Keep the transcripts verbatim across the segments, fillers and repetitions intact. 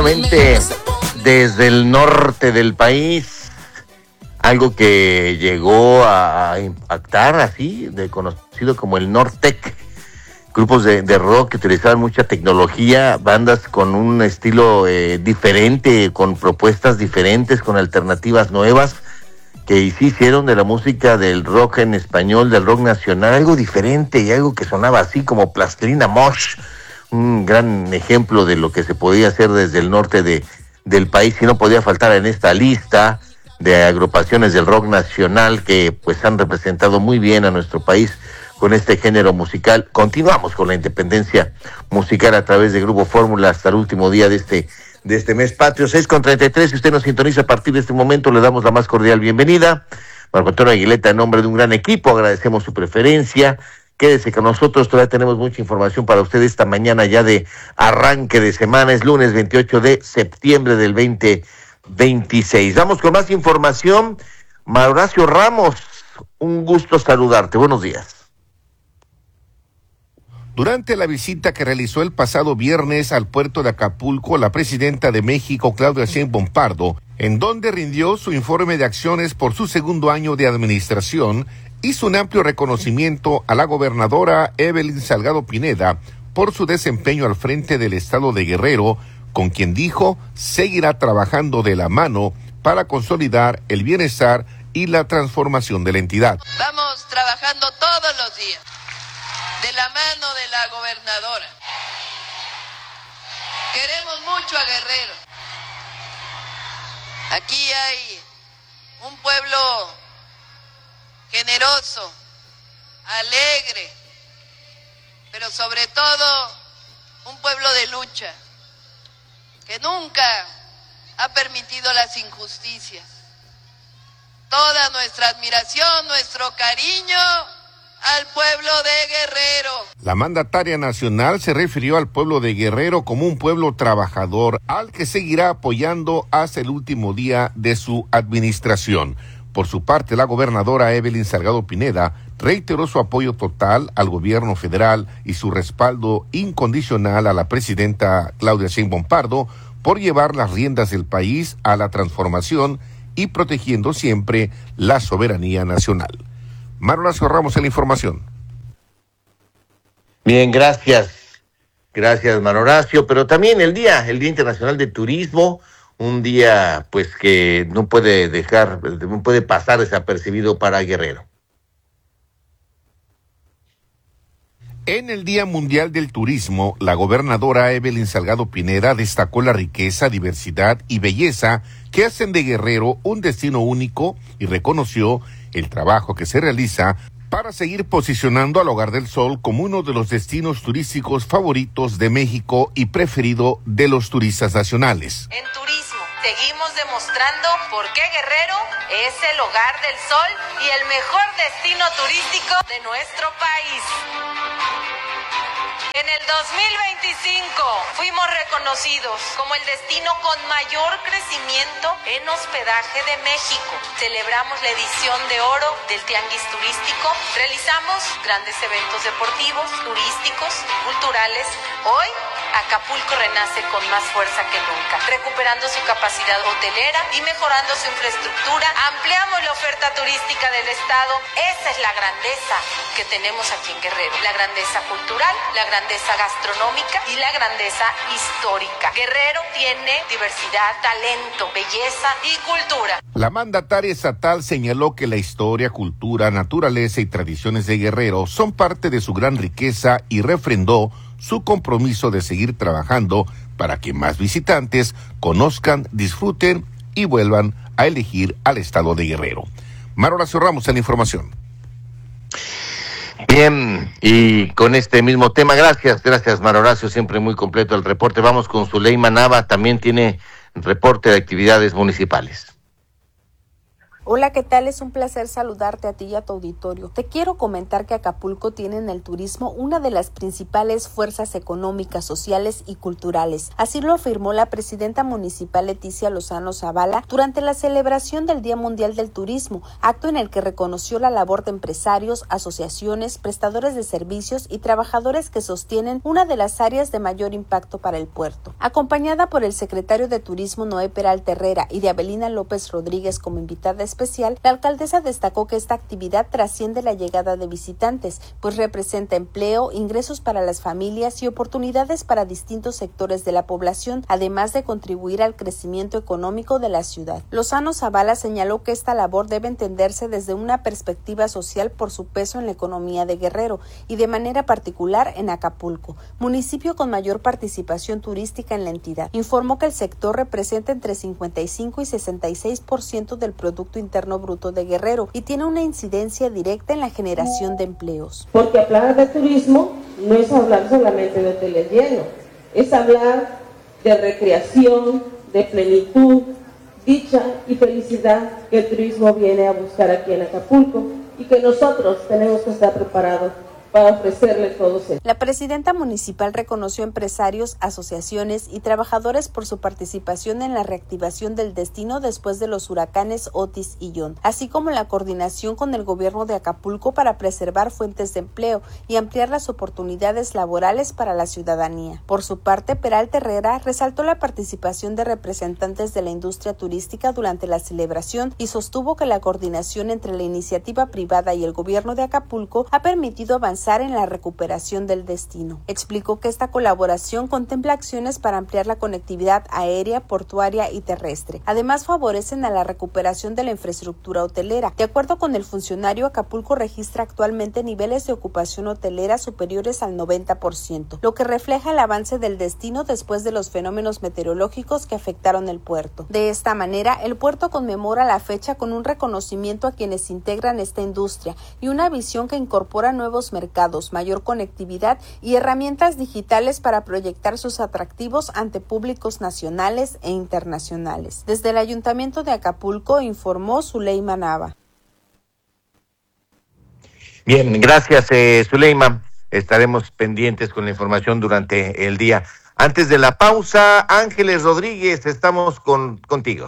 efectivamente, desde el norte del país, algo que llegó a impactar así, de conocido como el Nortec, grupos de, de rock que utilizaban mucha tecnología, bandas con un estilo eh, diferente, con propuestas diferentes, con alternativas nuevas, que sí hicieron de la música del rock en español, del rock nacional, algo diferente y algo que sonaba así como Plastilina Mosh, un gran ejemplo de lo que se podía hacer desde el norte de, del país, y no podía faltar en esta lista de agrupaciones del rock nacional que pues han representado muy bien a nuestro país con este género musical. Continuamos con la independencia musical a través de Grupo Fórmula hasta el último día de este de este mes patrio, seis con treinta y tres. Si usted nos sintoniza a partir de este momento, le damos la más cordial bienvenida. Marco Antonio Aguileta, en nombre de un gran equipo, agradecemos su preferencia. Quédese con nosotros, todavía tenemos mucha información para usted esta mañana ya de arranque de semana. Es lunes veintiocho de septiembre del veinte veintiséis. Vamos con más información. Mauricio Ramos, un gusto saludarte. Buenos días. Durante la visita que realizó el pasado viernes al puerto de Acapulco, la presidenta de México, Claudia Sheinbaum Pardo, en donde rindió su informe de acciones por su segundo año de administración, hizo un amplio reconocimiento a la gobernadora Evelyn Salgado Pineda por su desempeño al frente del estado de Guerrero, con quien dijo seguirá trabajando de la mano para consolidar el bienestar y la transformación de la entidad. Vamos trabajando todos los días de la mano de la gobernadora. Queremos mucho a Guerrero. Aquí hay un pueblo generoso, alegre, pero sobre todo un pueblo de lucha, que nunca ha permitido las injusticias. Toda nuestra admiración, nuestro cariño al pueblo de Guerrero. La mandataria nacional se refirió al pueblo de Guerrero como un pueblo trabajador al que seguirá apoyando hasta el último día de su administración. Por su parte, la gobernadora Evelyn Salgado Pineda reiteró su apoyo total al gobierno federal y su respaldo incondicional a la presidenta Claudia Sheinbaum Pardo por llevar las riendas del país a la transformación y protegiendo siempre la soberanía nacional. Mauricio Ramos en la información. Bien, gracias. Gracias, Mauricio. Pero también el día, el Día Internacional de Turismo, un día pues que no puede dejar, no puede pasar desapercibido para Guerrero. En el Día Mundial del Turismo, la gobernadora Evelyn Salgado Pineda destacó la riqueza, diversidad y belleza que hacen de Guerrero un destino único y reconoció el trabajo que se realiza para seguir posicionando al Hogar del Sol como uno de los destinos turísticos favoritos de México y preferido de los turistas nacionales. En turismo seguimos demostrando por qué Guerrero es el Hogar del Sol y el mejor destino turístico de nuestro país. En el dos mil veinticinco fuimos reconocidos como el destino con mayor crecimiento en hospedaje de México. Celebramos la edición de oro del Tianguis Turístico. Realizamos grandes eventos deportivos, turísticos, culturales. Hoy, Acapulco renace con más fuerza que nunca, recuperando su capacidad hotelera y mejorando su infraestructura. Ampliamos la oferta turística del estado. Esa es la grandeza que tenemos aquí en Guerrero. La grandeza cultural, la grandeza gastronómica y la grandeza histórica. Guerrero tiene diversidad, talento, belleza y cultura. La mandataria estatal señaló que la historia, cultura, naturaleza y tradiciones de Guerrero son parte de su gran riqueza y refrendó su compromiso de seguir trabajando para que más visitantes conozcan, disfruten y vuelvan a elegir al estado de Guerrero. Mauricio Ramos en la información. Bien, y con este mismo tema, gracias, gracias Mauricio, siempre muy completo el reporte. Vamos con Zuleima Nava, también tiene reporte de actividades municipales. Hola, ¿qué tal? Es un placer saludarte a ti y a tu auditorio. Te quiero comentar que Acapulco tiene en el turismo una de las principales fuerzas económicas, sociales y culturales. Así lo afirmó la presidenta municipal Leticia Lozano Zavala durante la celebración del Día Mundial del Turismo, acto en el que reconoció la labor de empresarios, asociaciones, prestadores de servicios y trabajadores que sostienen una de las áreas de mayor impacto para el puerto. Acompañada por el secretario de Turismo Noé Peralta Herrera y de Abelina López Rodríguez como invitada especial, la alcaldesa destacó que esta actividad trasciende la llegada de visitantes, pues representa empleo, ingresos para las familias y oportunidades para distintos sectores de la población, además de contribuir al crecimiento económico de la ciudad. Lozano Zavala señaló que esta labor debe entenderse desde una perspectiva social por su peso en la economía de Guerrero y de manera particular en Acapulco, municipio con mayor participación turística en la entidad. Informó que el sector representa entre cincuenta y cinco y sesenta y seis por ciento del Producto Interno Bruto de Guerrero y tiene una incidencia directa en la generación de empleos. Porque hablar de turismo no es hablar solamente de hoteles llenos, es hablar de recreación, de plenitud, dicha y felicidad que el turismo viene a buscar aquí en Acapulco y que nosotros tenemos que estar preparados para ofrecerle todo eso. La presidenta municipal reconoció empresarios, asociaciones y trabajadores por su participación en la reactivación del destino después de los huracanes Otis y Ion, así como la coordinación con el gobierno de Acapulco para preservar fuentes de empleo y ampliar las oportunidades laborales para la ciudadanía. Por su parte, Peralta Herrera resaltó la participación de representantes de la industria turística durante la celebración y sostuvo que la coordinación entre la iniciativa privada y el gobierno de Acapulco ha permitido avanzar en la recuperación del destino. Explicó que esta colaboración contempla acciones para ampliar la conectividad aérea, portuaria y terrestre. Además, favorecen a la recuperación de la infraestructura hotelera. De acuerdo con el funcionario, Acapulco registra actualmente niveles de ocupación hotelera superiores al noventa por ciento, lo que refleja el avance del destino después de los fenómenos meteorológicos que afectaron el puerto. De esta manera, el puerto conmemora la fecha con un reconocimiento a quienes integran esta industria y una visión que incorpora nuevos mercados, mayor conectividad y herramientas digitales para proyectar sus atractivos ante públicos nacionales e internacionales. Desde el Ayuntamiento de Acapulco informó Zuleima Nava. Bien, gracias eh, Zuleima. Estaremos pendientes con la información durante el día. Antes de la pausa, Ángeles Rodríguez, estamos con contigo.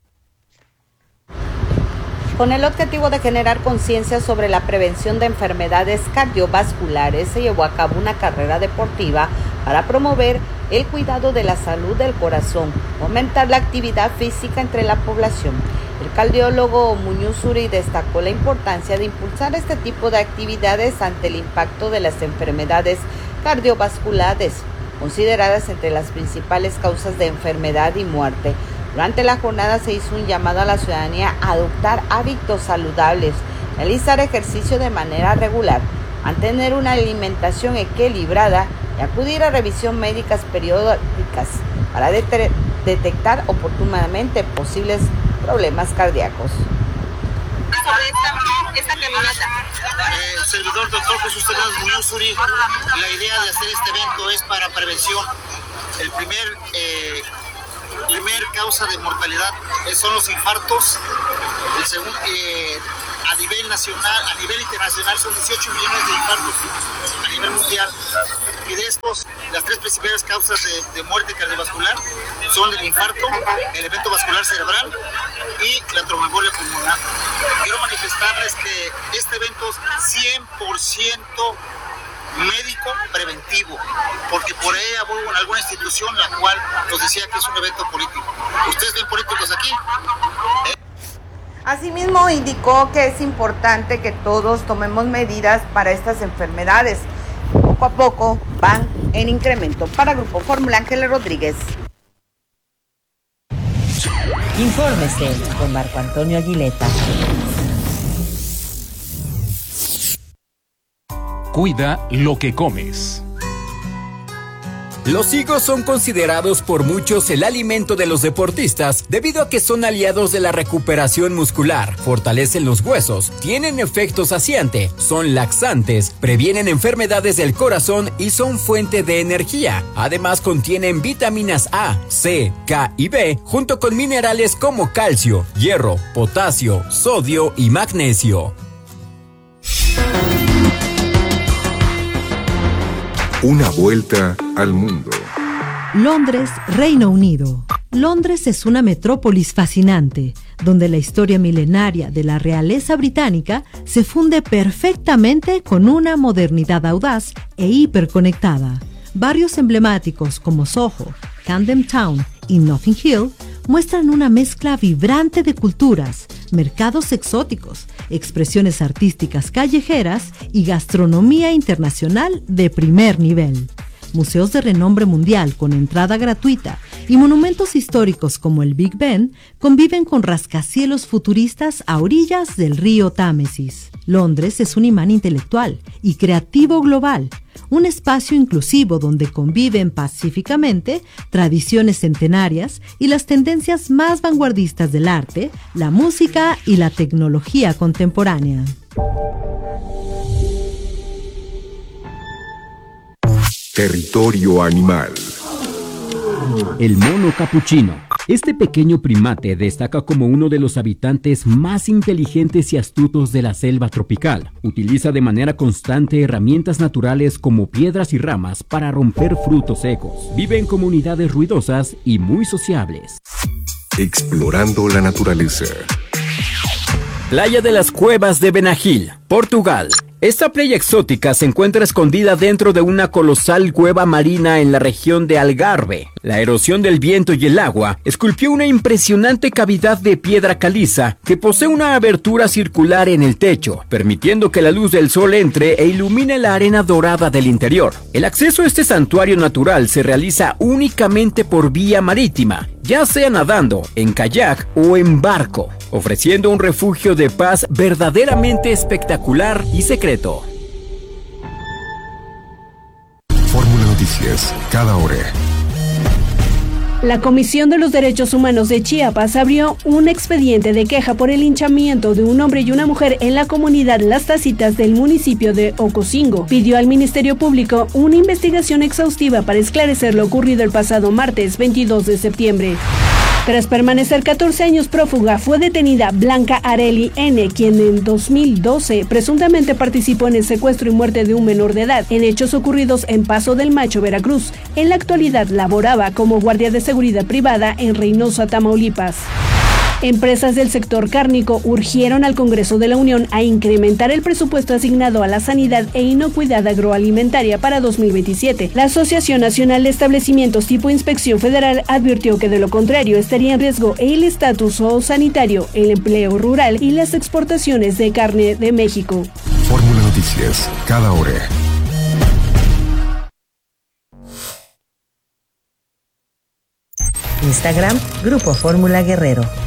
Con el objetivo de generar conciencia sobre la prevención de enfermedades cardiovasculares, se llevó a cabo una carrera deportiva para promover el cuidado de la salud del corazón, aumentar la actividad física entre la población. El cardiólogo Muñoz Uri destacó la importancia de impulsar este tipo de actividades ante el impacto de las enfermedades cardiovasculares, consideradas entre las principales causas de enfermedad y muerte. Durante la jornada se hizo un llamado a la ciudadanía a adoptar hábitos saludables, realizar ejercicio de manera regular, mantener una alimentación equilibrada y acudir a revisión médicas periódicas para det- detectar oportunamente posibles problemas cardíacos. Sobre esta, esta caminata. Eh, servidor doctor Jesús Hernández Muñoz Uri, la idea de hacer este evento es para prevención. El primer eh, primer causa de mortalidad son los infartos. El segundo, eh, a nivel nacional, a nivel internacional son dieciocho millones de infartos a nivel mundial. Y de estos, las tres principales causas de, de muerte cardiovascular son el infarto, el evento vascular cerebral y la tromboembolia pulmonar. Quiero manifestarles que este evento es cien por ciento médico preventivo, porque por ahí hubo en alguna institución la cual nos decía que es un evento político. ¿Ustedes ven políticos aquí? ¿Eh? Asimismo, indicó que es importante que todos tomemos medidas para estas enfermedades. Poco a poco van en incremento. Para Grupo Fórmula, Ángeles Rodríguez. Infórmese con Marco Antonio Aguileta. Cuida lo que comes. Los higos son considerados por muchos el alimento de los deportistas debido a que son aliados de la recuperación muscular, fortalecen los huesos, tienen efecto saciante, son laxantes, previenen enfermedades del corazón y son fuente de energía. Además contienen vitaminas A, C, K y B, junto con minerales como calcio, hierro, potasio, sodio y magnesio. Una vuelta al mundo. Londres, Reino Unido. Londres es una metrópolis fascinante, donde la historia milenaria de la realeza británica se funde perfectamente con una modernidad audaz e hiperconectada. Barrios emblemáticos como Soho, Camden Town y Notting Hill muestran una mezcla vibrante de culturas, mercados exóticos, expresiones artísticas callejeras y gastronomía internacional de primer nivel. Museos de renombre mundial con entrada gratuita y monumentos históricos como el Big Ben conviven con rascacielos futuristas a orillas del río Támesis. Londres es un imán intelectual y creativo global, un espacio inclusivo donde conviven pacíficamente tradiciones centenarias y las tendencias más vanguardistas del arte, la música y la tecnología contemporánea. Territorio animal. El mono capuchino. Este pequeño primate destaca como uno de los habitantes más inteligentes y astutos de la selva tropical. Utiliza de manera constante herramientas naturales como piedras y ramas para romper frutos secos. Vive en comunidades ruidosas y muy sociables. Explorando la naturaleza. Playa de las Cuevas de Benagil, Portugal. Esta playa exótica se encuentra escondida dentro de una colosal cueva marina en la región de Algarve. La erosión del viento y el agua esculpió una impresionante cavidad de piedra caliza que posee una abertura circular en el techo, permitiendo que la luz del sol entre e ilumine la arena dorada del interior. El acceso a este santuario natural se realiza únicamente por vía marítima, ya sea nadando, en kayak o en barco, ofreciendo un refugio de paz verdaderamente espectacular y secreto. Fórmula Noticias, cada hora. La Comisión de los Derechos Humanos de Chiapas abrió un expediente de queja por el linchamiento de un hombre y una mujer en la comunidad Las Tacitas del municipio de Ocosingo. Pidió al Ministerio Público una investigación exhaustiva para esclarecer lo ocurrido el pasado martes veintidós de septiembre. Tras permanecer catorce años prófuga, fue detenida Blanca Areli N., quien en dos mil doce presuntamente participó en el secuestro y muerte de un menor de edad, en hechos ocurridos en Paso del Macho, Veracruz. En la actualidad laboraba como guardia de seguridad privada en Reynosa, Tamaulipas. Empresas del sector cárnico urgieron al Congreso de la Unión a incrementar el presupuesto asignado a la sanidad e inocuidad agroalimentaria para dos mil veintisiete. La Asociación Nacional de Establecimientos tipo Inspección Federal advirtió que de lo contrario estaría en riesgo el estatus sanitario, el empleo rural y las exportaciones de carne de México. Fórmula Noticias, cada hora. Instagram, Grupo Fórmula Guerrero.